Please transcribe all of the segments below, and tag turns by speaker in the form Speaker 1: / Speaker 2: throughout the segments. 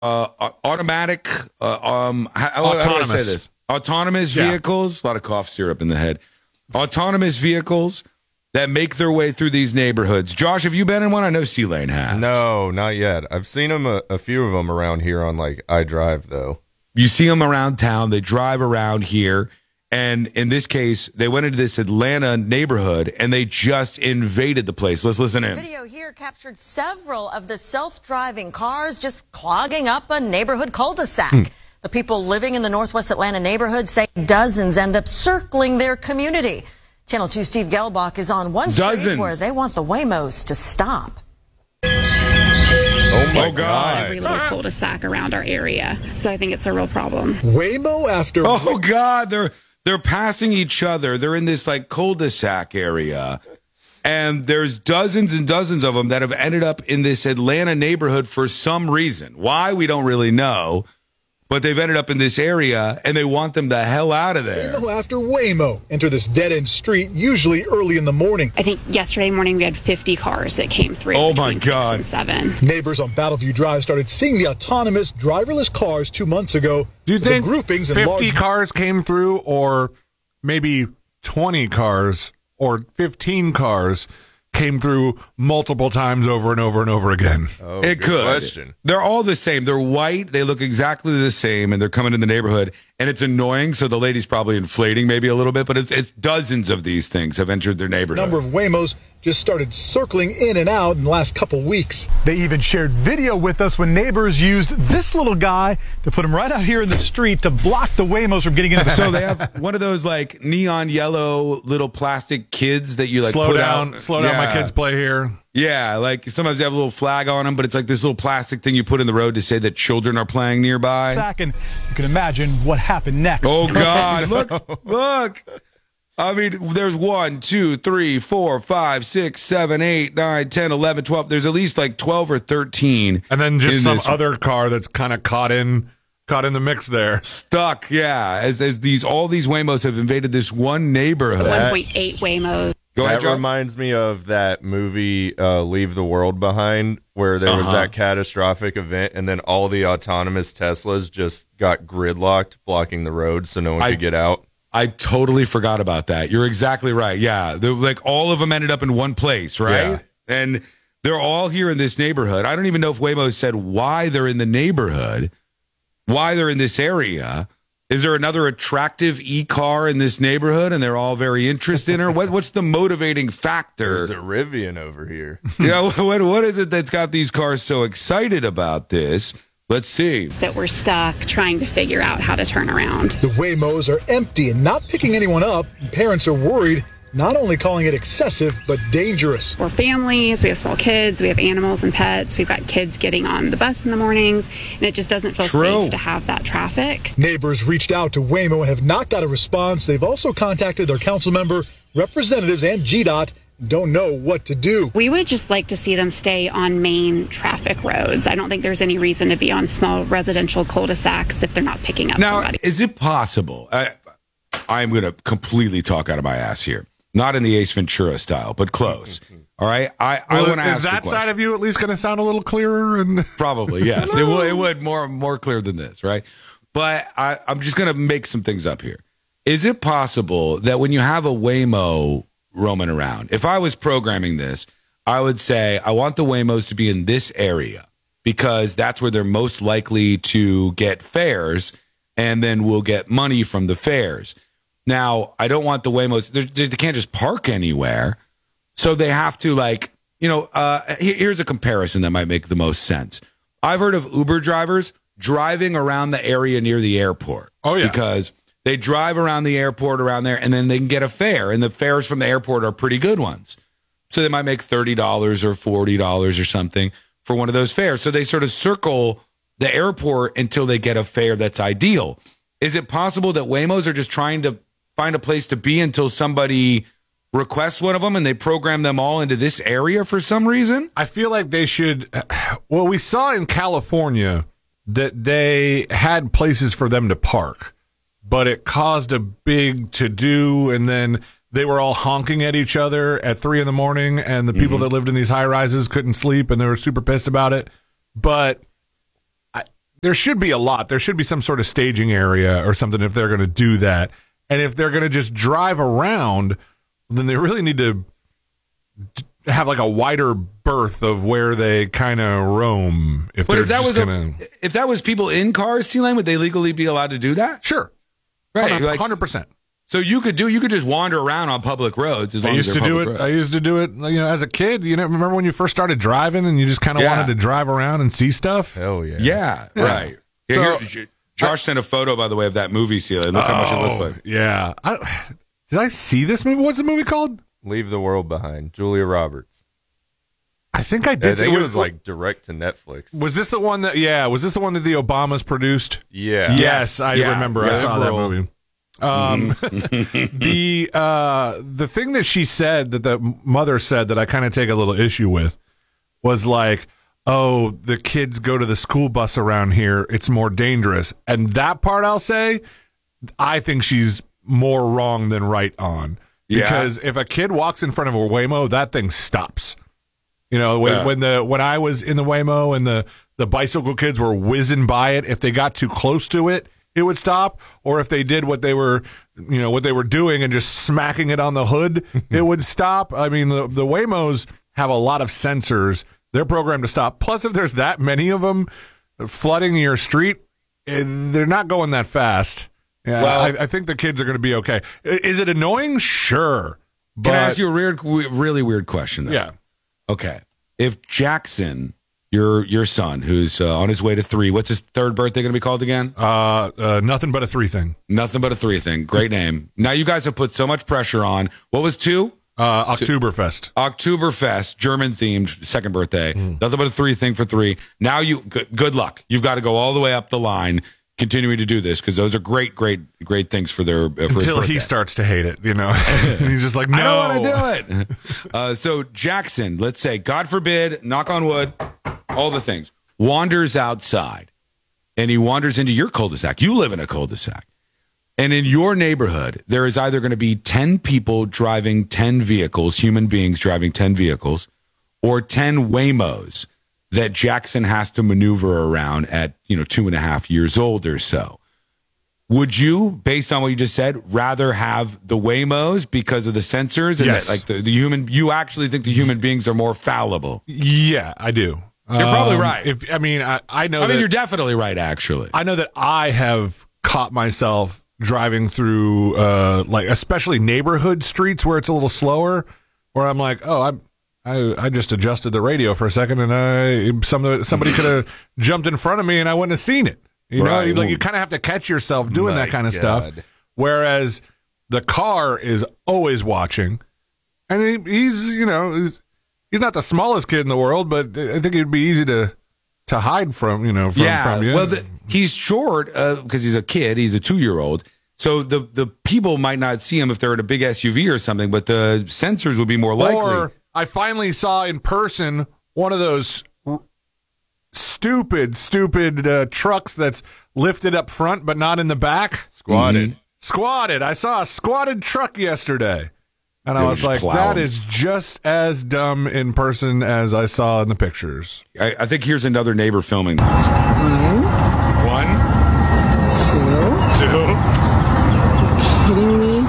Speaker 1: automatic, how do I say this? Autonomous vehicles. A lot of cough syrup in the head. Autonomous vehicles that make their way through these neighborhoods. Josh, have you been in one? I know C-Lane has.
Speaker 2: No, not yet. I've seen them a few of them around here on like iDrive though.
Speaker 1: You see them around town. They drive around here. And in this case, they went into this Atlanta neighborhood and they just invaded the place. Let's listen in.
Speaker 3: Video here captured several of the self-driving cars just clogging up a neighborhood cul-de-sac. The people living in the Northwest Atlanta neighborhood say dozens end up circling their community. Channel 2 Steve Gelbach is on one street where they want the Waymos to stop.
Speaker 2: Oh my God.
Speaker 4: Every little cul-de-sac around our area. So I think it's a real problem.
Speaker 5: Waymo after...
Speaker 1: Oh, God. They're passing each other. They're in this like cul-de-sac area. And there's dozens and dozens of them that have ended up in this Atlanta neighborhood for some reason. Why, we don't really know. But they've ended up in this area, and they want them the hell out of there.
Speaker 5: Waymo after Waymo enter this dead-end street, usually early in the morning.
Speaker 4: I think yesterday morning we had 50 cars that came through.
Speaker 1: Oh, my
Speaker 4: between
Speaker 1: God.
Speaker 4: 6 and 7.
Speaker 5: Neighbors on Battleview Drive started seeing the autonomous, driverless cars 2 months ago.
Speaker 6: Do you think
Speaker 5: groupings
Speaker 6: 50
Speaker 5: and large...
Speaker 6: cars came through, or maybe 20 cars or 15 cars came through multiple times over and over and over again?
Speaker 2: Oh,
Speaker 1: it could.
Speaker 2: Question.
Speaker 1: They're all the same. They're white. They look exactly the same, and they're coming in the neighborhood, and it's annoying. So the lady's probably inflating maybe a little bit, but it's dozens of these things have entered their neighborhood.
Speaker 5: Number of Waymos just started circling in and out in the last couple weeks. They even shared video with us when neighbors used this little guy to put him right out here in the street to block the Waymos from getting into the
Speaker 1: So they have one of those like neon yellow little plastic kids that you like
Speaker 6: slow
Speaker 1: put
Speaker 6: down,
Speaker 1: out.
Speaker 6: slow down, my kids play here.
Speaker 1: Yeah, like sometimes they have a little flag on them, but it's like this little plastic thing you put in the road to say that children are playing nearby.
Speaker 5: And you can imagine what happened next.
Speaker 1: Oh, God. Look. I mean, there's 1, 2, 3, 4, 5, 6, 7, 8, 9, 10, 11, 12. There's at least like 12 or 13.
Speaker 6: And then just some other car that's kind of caught in the mix there.
Speaker 1: Stuck, yeah. As all these Waymos have invaded this one neighborhood.
Speaker 4: 1.8 Waymos.
Speaker 1: Go ahead,
Speaker 2: That
Speaker 1: John.
Speaker 2: reminds me of that movie Leave the World Behind, where there was that catastrophic event, and then all the autonomous Teslas just got gridlocked, blocking the road so no one could get out.
Speaker 1: I totally forgot about that. You're exactly right. Yeah, like all of them ended up in one place, right?
Speaker 2: Yeah.
Speaker 1: And they're all here in this neighborhood. I don't even know if Waymo said why they're in the neighborhood, why they're in this area. Is there another attractive e-car in this neighborhood, and they're all very interested in her? What's the motivating factor?
Speaker 2: There's a Rivian over here.
Speaker 1: Yeah, what is it that's got these cars so excited about this? Let's see.
Speaker 4: That we're stuck trying to figure out how to turn around.
Speaker 5: The Waymos are empty and not picking anyone up. Parents are worried, not only calling it excessive, but dangerous.
Speaker 4: We're families, we have small kids, we have animals and pets, we've got kids getting on the bus in the mornings, and it just doesn't feel safe to have that traffic.
Speaker 5: Neighbors reached out to Waymo and have not got a response. They've also contacted their council member, representatives, and GDOT. Don't know what to do.
Speaker 4: We would just like to see them stay on main traffic roads. I don't think there's any reason to be on small residential cul-de-sacs if they're not picking up somebody.
Speaker 1: Now, is it possible? I'm going to completely talk out of my ass here. Not in the Ace Ventura style, but close. All right? I want to ask
Speaker 6: Is that side of you at least going to sound a little clearer? And
Speaker 1: probably, yes. It would more clear than this, right? But I'm just going to make some things up here. Is it possible that when you have a Waymo roaming around, if I was programming this, I would say I want the Waymos to be in this area because that's where they're most likely to get fares, and then we'll get money from the fares. Now, I don't want the Waymos, they can't just park anywhere, so they have to here's a comparison that might make the most sense. I've heard of Uber drivers driving around the area near the airport.
Speaker 6: Oh, yeah.
Speaker 1: Because they drive around the airport around there, and then they can get a fare, and the fares from the airport are pretty good ones. So they might make $30 or $40 or something for one of those fares. So they sort of circle the airport until they get a fare that's ideal. Is it possible that Waymos are just trying to find a place to be until somebody requests one of them and they program them all into this area for some reason?
Speaker 6: I feel like they should. Well, we saw in California that they had places for them to park, but it caused a big to-do, and then they were all honking at each other at 3 a.m, and the people that lived in these high-rises couldn't sleep, and they were super pissed about it. But there should be a lot. There should be some sort of staging area or something if they're going to do that. And if they're going to just drive around, then they really need to have like a wider berth of where they kind of roam.
Speaker 1: But if that was people in cars, C-Lane, would they legally be allowed to do that?
Speaker 6: Sure.
Speaker 1: Right.
Speaker 6: 100%.
Speaker 1: So you could just wander around on public roads as long as they're public roads.
Speaker 6: I used to do it, as a kid. Remember when you first started driving and you just kind of wanted to drive around and see stuff?
Speaker 2: Hell yeah.
Speaker 1: Yeah, right. So, Josh sent a photo, by the way, of that movie, C-Lane. Look how much it looks like.
Speaker 6: Yeah. Did I see this movie? What's the movie called?
Speaker 2: Leave the World Behind. Julia Roberts.
Speaker 6: I think I did.
Speaker 2: I think it was like direct to Netflix.
Speaker 6: Was this the one that? Yeah. Was this the one that the Obamas produced?
Speaker 2: Yeah.
Speaker 6: Yes, I remember. I saw that movie. The thing that she said, that the mother said, that I kind of take a little issue with, was like, oh, the kids go to the school bus around here, it's more dangerous. And that part, I'll say, I think she's more wrong than right on. Because if a kid walks in front of a Waymo, that thing stops. When I was in the Waymo and the bicycle kids were whizzing by it, if they got too close to it, it would stop. Or if they did what they were doing and just smacking it on the hood, it would stop. I mean, the Waymos have a lot of sensors. They're programmed to stop. Plus, if there's that many of them flooding your street, they're not going that fast. Yeah, well, I think the kids are going to be okay. Is it annoying? Sure. But,
Speaker 1: can I ask you a really weird question, though?
Speaker 6: Yeah.
Speaker 1: Okay. If Jackson, your son, who's on his way to 3, what's his third birthday going to be called again?
Speaker 6: Nothing But a 3 Thing.
Speaker 1: Nothing But a 3 Thing. Great name. Now you guys have put so much pressure on. What was 2?
Speaker 6: Oktoberfest.
Speaker 1: Oktoberfest, German themed, second birthday. Nothing But a 3 Thing for 3. Now good luck. You've got to go all the way up the line, continuing to do this, because those are great things for their
Speaker 6: until he starts to hate it, and he's just like, no,
Speaker 1: I don't want to do it. So Jackson, let's say, God forbid, knock on wood, all the things, wanders outside, and he wanders into your cul-de-sac. You live in a cul-de-sac, and in your neighborhood there is either going to be 10 people driving 10 vehicles, human beings driving 10 vehicles, or 10 Waymos that Jackson has to maneuver around at 2.5 years old or so. Would you, based on what you just said, rather have the Waymos because of the sensors? And
Speaker 6: yes.
Speaker 1: the human, you actually think the human beings are more fallible?
Speaker 6: Yeah, I do.
Speaker 1: You're probably right.
Speaker 6: I know.
Speaker 1: You're definitely right. Actually,
Speaker 6: I know that I have caught myself driving through, especially neighborhood streets where it's a little slower, where I'm like, oh, I just adjusted the radio for a second, and somebody could have jumped in front of me, and I wouldn't have seen it. You kind of have to catch yourself doing that kind of stuff. Whereas the car is always watching, and he's not the smallest kid in the world, but I think it'd be easy to hide from you.
Speaker 1: Well, he's short because he's a kid. He's a 2-year-old. So the people might not see him if they're in a big SUV or something, but the sensors would be more likely.
Speaker 6: Or I finally saw in person one of those stupid trucks that's lifted up front but not in the back. Squatted. I saw a squatted truck yesterday. And I was like, that is just as dumb in person as I saw in the pictures.
Speaker 1: I think here's another neighbor filming this. 1, 2.
Speaker 7: Kidding me?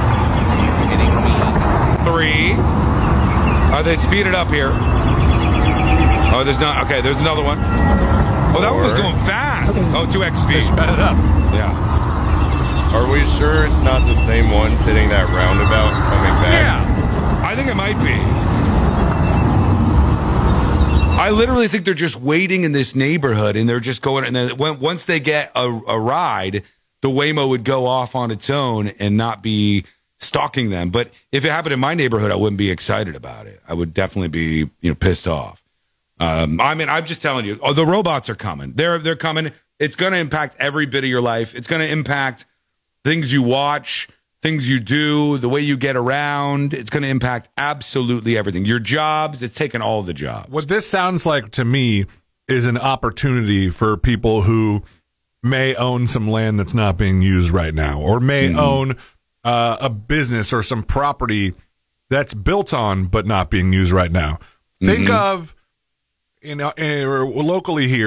Speaker 1: 3. They speed it up here. Oh, there's not. Okay, there's another one. Oh, that one was going fast. Oh, 2x speed.
Speaker 6: They sped it up.
Speaker 1: Yeah.
Speaker 2: Are we sure it's not the same ones hitting that roundabout coming back?
Speaker 1: Yeah. I think it might be. I literally think they're just waiting in this neighborhood, and they're just going. And then once they get a ride, the Waymo would go off on its own and not be stalking them. But if it happened in my neighborhood, I wouldn't be excited about it. I would definitely be pissed off. I'm just telling you, the robots are coming. They're coming. It's going to impact every bit of your life. It's going to impact things you watch, things you do, the way you get around. It's going to impact absolutely everything. Your jobs. It's taken all the jobs.
Speaker 6: What this sounds like to me is an opportunity for people who may own some land that's not being used right now, or may own a business or some property that's built on but not being used right now. Think of locally here,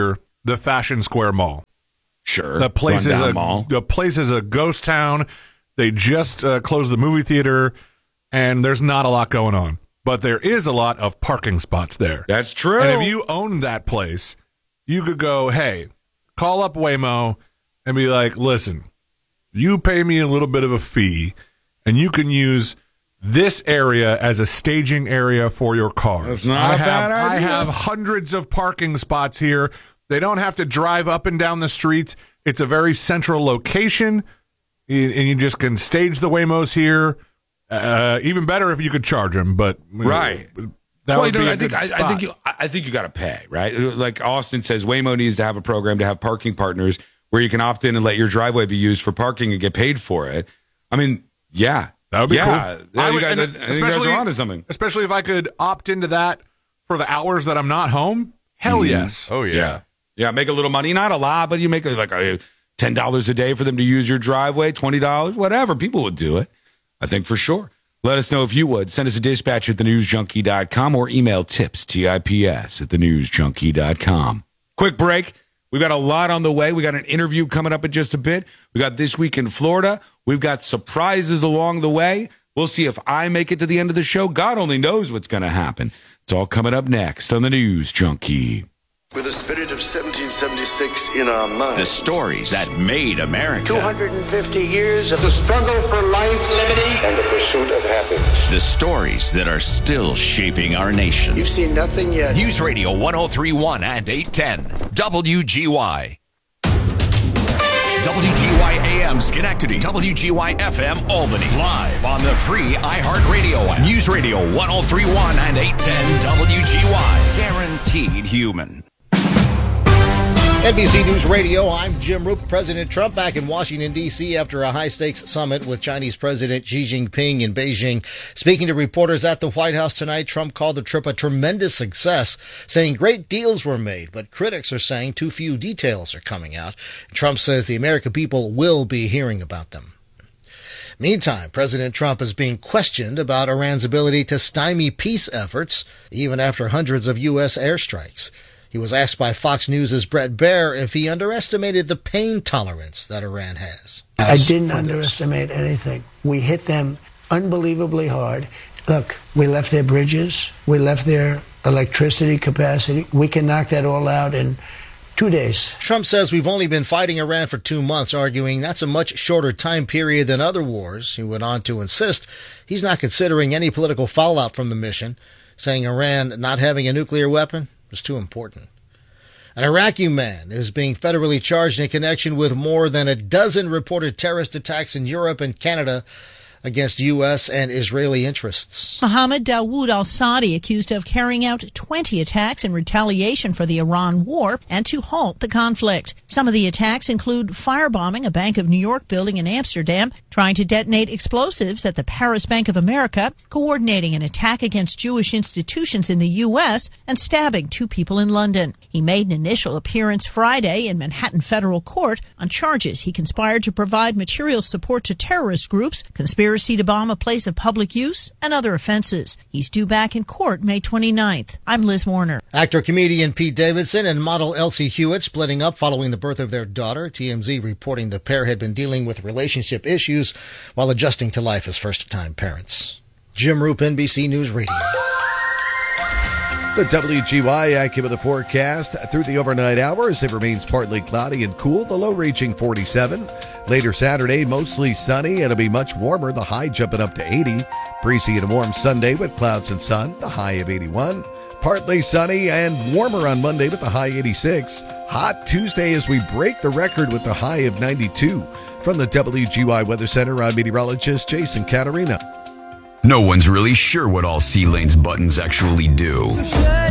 Speaker 6: the Fashion Square Mall.
Speaker 1: Sure.
Speaker 6: The place is a ghost town. They just closed the movie theater, and there's not a lot going on. But there is a lot of parking spots there.
Speaker 1: That's true.
Speaker 6: And if you own that place, you could go, hey, call up Waymo and be like, listen, you pay me a little bit of a fee, and you can use this area as a staging area for your cars.
Speaker 1: That's not a bad idea.
Speaker 6: I have hundreds of parking spots here. They don't have to drive up and down the streets. It's a very central location, and you just can stage the Waymos here. Even better if you could charge them, but
Speaker 1: right.
Speaker 6: That would be
Speaker 1: I think you got to pay, right? Like Austin says, Waymo needs to have a program to have parking partners where you can opt in and let your driveway be used for parking and get paid for it. I mean, yeah,
Speaker 6: that would be cool.
Speaker 1: I think you guys are onto something.
Speaker 6: Especially if I could opt into that for the hours that I'm not home. Hell yes.
Speaker 2: Oh yeah.
Speaker 1: Yeah, make a little money, not a lot, but you make like $10 a day for them to use your driveway, $20, whatever. People would do it, I think, for sure. Let us know if you would. Send us a dispatch at thenewsjunkie.com or email tips, TIPS, at thenewsjunkie.com. Quick break. We've got a lot on the way. We got an interview coming up in just a bit. We got This Week in Florida. We've got surprises along the way. We'll see if I make it to the end of the show. God only knows what's going to happen. It's all coming up next on the News Junkie.
Speaker 8: With the spirit of 1776 in our minds.
Speaker 9: The stories that made America.
Speaker 8: 250 years of the struggle for life, liberty, and the pursuit of happiness.
Speaker 9: The stories that are still shaping our nation.
Speaker 8: You've seen nothing yet.
Speaker 9: News Radio 103.1 and 810. WGY. WGY AM Schenectady. WGY FM Albany. Live on the free iHeartRadio app. News Radio 103.1 and 810 WGY. Guaranteed human.
Speaker 10: NBC News Radio, I'm Jim Roop. President Trump back in Washington, D.C. after a high-stakes summit with Chinese President Xi Jinping in Beijing. Speaking to reporters at the White House tonight, Trump called the trip a tremendous success, saying great deals were made, but critics are saying too few details are coming out. Trump says the American people will be hearing about them. Meantime, President Trump is being questioned about Iran's ability to stymie peace efforts, even after hundreds of U.S. airstrikes. He was asked by Fox News' Bret Baier if he underestimated the pain tolerance that Iran has.
Speaker 11: I didn't underestimate anything. We hit them unbelievably hard. Look, we left their bridges. We left their electricity capacity. We can knock that all out in 2 days.
Speaker 10: Trump says we've only been fighting Iran for 2 months, arguing that's a much shorter time period than other wars. He went on to insist he's not considering any political fallout from the mission, saying Iran not having a nuclear weapon was too important. An Iraqi man is being federally charged in connection with more than a dozen reported terrorist attacks in Europe and Canada against U.S. and Israeli interests.
Speaker 12: Mohammed Dawood al-Saadi accused of carrying out 20 attacks in retaliation for the Iran war and to halt the conflict. Some of the attacks include firebombing a Bank of New York building in Amsterdam, trying to detonate explosives at the Paris Bank of America, coordinating an attack against Jewish institutions in the U.S., and stabbing 2 people in London. He made an initial appearance Friday in Manhattan federal court on charges he conspired to provide material support to terrorist groups, conspiracy to bomb a place of public use, and other offenses. He's due back in court May 29th. I'm Liz Warner.
Speaker 10: Actor-comedian Pete Davidson and model Elsie Hewitt splitting up following the birth of their daughter. TMZ reporting the pair had been dealing with relationship issues while adjusting to life as first-time parents. Jim Roop, NBC News Radio.
Speaker 13: The WGY AccuWeather forecast through the overnight hours. It remains partly cloudy and cool, the low reaching 47. Later Saturday, mostly sunny. It'll be much warmer, the high jumping up to 80. Breezy and warm Sunday with clouds and sun, the high of 81. Partly sunny and warmer on Monday with the high 86. Hot Tuesday as we break the record with the high of 92. From the WGY Weather Center, I'm meteorologist Jason Caterina.
Speaker 14: No one's really sure what all C-Lane's buttons actually do.